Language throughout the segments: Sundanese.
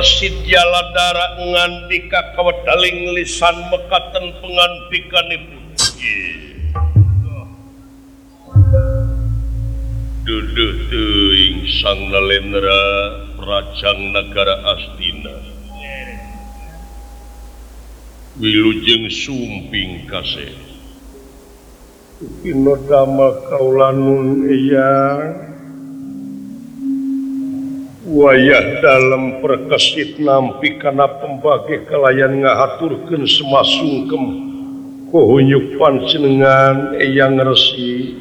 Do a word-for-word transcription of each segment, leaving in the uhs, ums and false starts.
Resid Jaladara ngandika kawedaling lisan mekaten pengantikanipun. Duduh teuing Sang Nalendra Rajang Nagara Astina. Wilujeng sumping kase. Pino damel kaulanun eyang. Wayah dalam perkesit nampi kana pembagi kelayan ngahaturkeun semasungkem kuhunyuk panjenengan eyang Resi.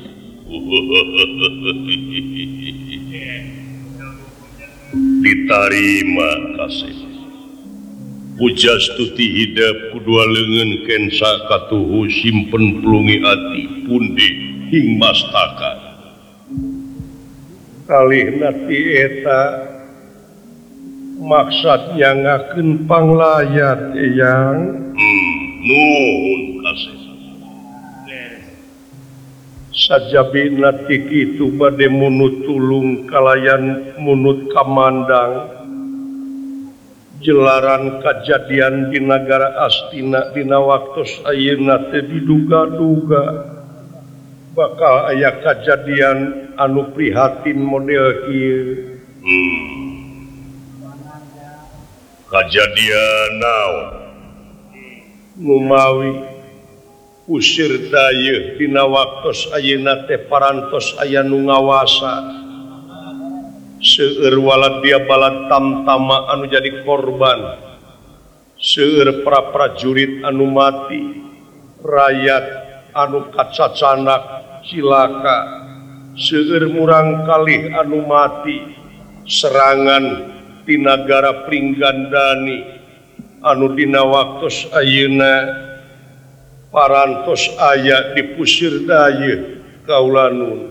Ditarima kasih. Pujastuti hidap kedua lengan kensa katuhu simpen pelungi ati pundi hing mastaka. Kalih nati eta maksudnya ngakeun panglayat eyang. Hmm, nuhun kasih. Sajabi nati kitu bade munut tulung kalayan munut kamandang jelaran kejadian di negara Astina dina waktos ayeuna teu diduga-duga bakal aya kejadian anu prihatin model kieu. Hmm. Kejadian naon? Ngumawi usir dayeuh dina waktos ayeuna teh parantos aya nu ngawasa. Seueur walad dia balad tamtama anu jadi korban. Seueur pra-prajurit anu mati. Rakyat anu kacacanak cilaka. Seueur murang kalih anu mati. Serangan di negara Pringgandani anu dina waktos ayeuna parantos aya di pusir dayeuh kaulanun.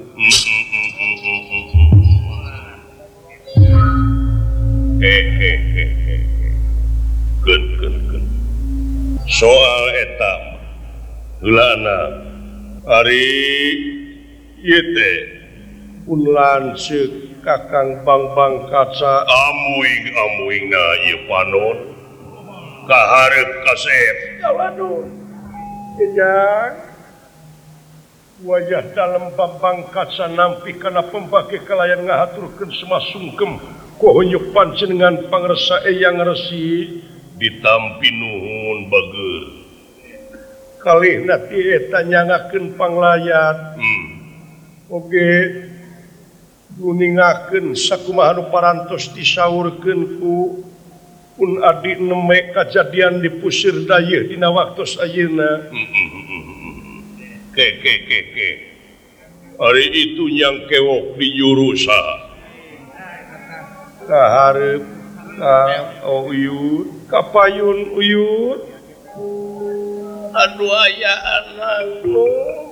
Hehehe. Keun keun keun. Soal eta heulana ari ieu teh pun lanceuk Kakang Bang-bang kaca amuing-amuingna ieu panon kaharep kasep kaulanun. Ejang wajah dalam Bang-bang kaca nampi kana pembagi kalayan ngahaturkeun semasungkem kuhunyuk panjenengan pangresa eyang Resi. Ditampi nuhun bageur. Kalih nati eta nyangakeun panglayat. Hmm. Oge nuningakeun sakumaha nu parantos disaurkeun ku pun adi neme kejadian di pusir dayeuh dina waktos ayeuna. Ke ke ke ke. Ari itu yang kewok di juru saha? Kaharep ka Uyut, kapayun Uyut. Aduh aya anak.